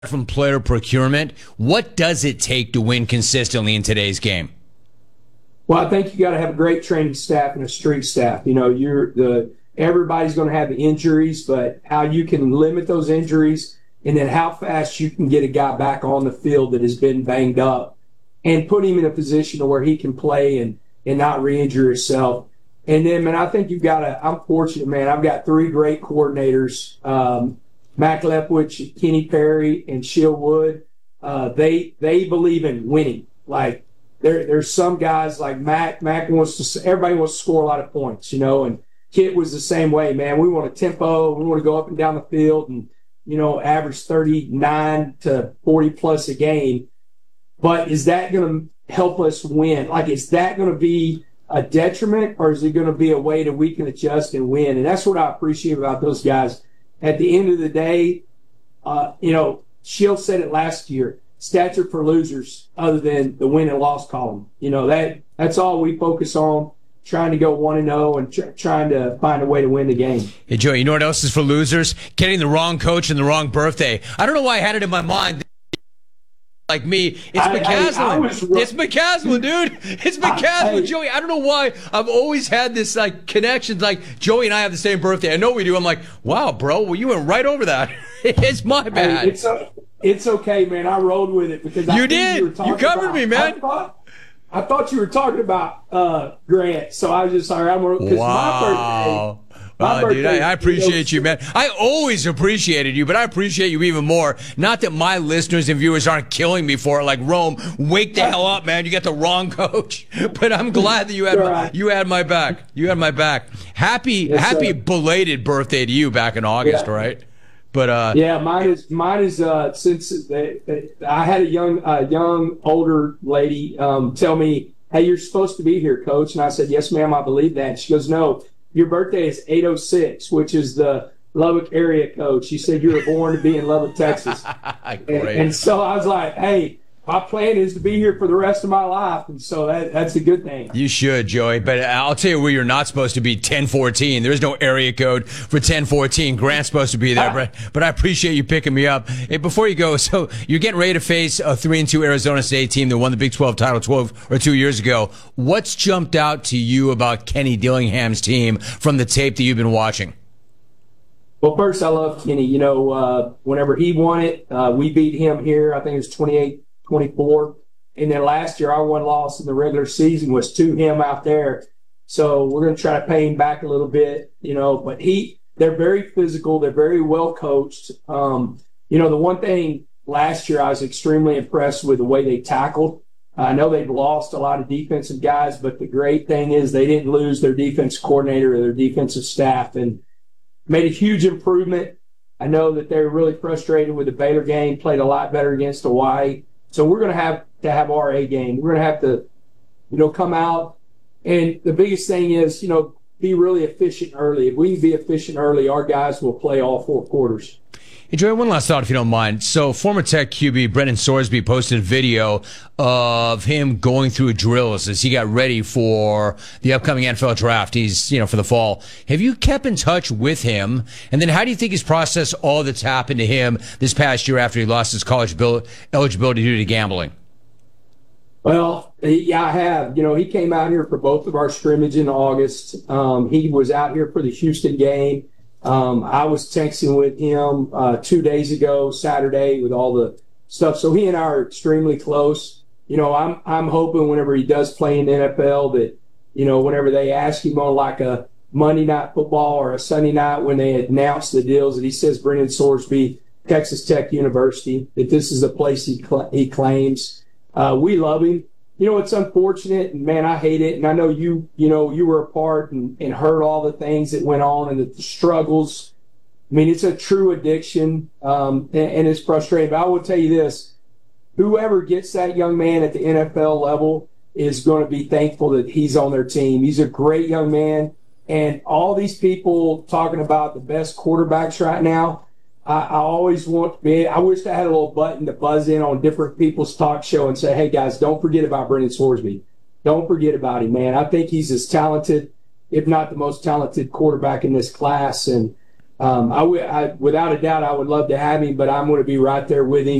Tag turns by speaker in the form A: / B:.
A: from player procurement, what does it take to win consistently in today's game?
B: Well, I think you got to have a great training staff and a strength staff. You know, everybody's going to have injuries, but how you can limit those injuries and then how fast you can get a guy back on the field that has been banged up and put him in a position to where he can play and not re-injure himself. And then, man, I think I'm fortunate, man. I've got three great coordinators, Mac Lepwich, Kenny Perry, and Shield Wood. They believe in winning. Like, there's some guys like Mac everybody wants to score a lot of points, you know, and Kit was the same way, man. We want a tempo. We want to go up and down the field and, you know, average 39 to 40 plus a game. But is that going to help us win? Like, is that going to be a detriment, or is it going to be a way that we can adjust and win? And that's what I appreciate about those guys. At the end of the day, you know, Shield said it last year, stature for losers other than the win and loss column. You know, that's all we focus on, trying to go 1-0 and trying to find a way to win the game.
A: Hey, Joey, you know what else is for losers? Getting the wrong coach and the wrong birthday. I don't know why I had it in my mind. Like me, it's McCaslin. It's McCaslin, dude. It's McCaslin, Joey. I don't know why I've always had this like connections. Like Joey and I have the same birthday. I know we do. I'm like, wow, bro. Well, you went right over that. It's my bad.
B: It's okay, man. I rolled with it because
A: you did. You covered me, man.
B: I thought you were talking about Grant, so I was just sorry. Because my birthday.
A: Dude, I appreciate you, man. I always appreciated you, but I appreciate you even more. Not that my listeners and viewers aren't killing me for it, like Rome. Wake the hell up, man. You got the wrong coach. But I'm glad that you had my back. You had my back. Happy belated birthday to you back in August, right? But
B: yeah, mine is since I had a young older lady tell me, "Hey, you're supposed to be here, coach," and I said, "Yes, ma'am, I believe that." And she goes, "No. Your birthday is 806, which is the Lubbock area code." She said you were born to be in Lubbock, Texas. and so I was like, hey, my plan is to be here for the rest of my life. And so that's a good thing.
A: You should, Joey. But I'll tell you where you're not supposed to be, 1014. There's no area code for 1014. Grant's supposed to be there. But I appreciate you picking me up. Hey, before you go, so you're getting ready to face a 3-2 Arizona State team that won the Big 12 title 12 or 2 years ago. What's jumped out to you about Kenny Dillingham's team from the tape that you've been watching?
B: Well, first, I love Kenny. You know, whenever he won it, we beat him here. I think it was 28-24. And then last year, our one loss in the regular season was to him out there. So we're going to try to pay him back a little bit, you know. But they're very physical. They're very well coached. You know, the one thing last year I was extremely impressed with the way they tackled. I know they've lost a lot of defensive guys, but the great thing is they didn't lose their defense coordinator or their defensive staff, and made a huge improvement. I know that they're really frustrated with the Baylor game, played a lot better against Hawaii. So we're going to have our A game. We're going to have to, you know, come out. And the biggest thing is, you know, be really efficient early. If we can be efficient early, our guys will play all four quarters.
A: Hey, Joey, one last thought, if you don't mind. So, former Tech QB Brendan Sorsby posted a video of him going through drills as he got ready for the upcoming NFL draft. He's, you know, for the fall. Have you kept in touch with him? And then how do you think he's processed all that's happened to him this past year after he lost his college eligibility due to gambling?
B: Well, yeah, I have. You know, he came out here for both of our scrimmage in August. He was out here for the Houston game. I was texting with him 2 days ago, Saturday, with all the stuff. So he and I are extremely close. You know, I'm hoping whenever he does play in the NFL that, you know, whenever they ask him on like a Monday Night Football or a Sunday night when they announce the deals, that he says Brendan Sorsby, Texas Tech University, that this is a place he claims. We love him. You know, it's unfortunate, and man, I hate it. And I know you were a part and heard all the things that went on and the struggles. I mean, it's a true addiction, and it's frustrating. But I will tell you this, whoever gets that young man at the NFL level is going to be thankful that he's on their team. He's a great young man. And all these people talking about the best quarterbacks right now, I always want to be. I wish I had a little button to buzz in on different people's talk show and say, hey, guys, don't forget about Brendan Sorsby. Don't forget about him, man. I think he's as talented, if not the most talented quarterback in this class. And Without a doubt, I would love to have him, but I'm going to be right there with him.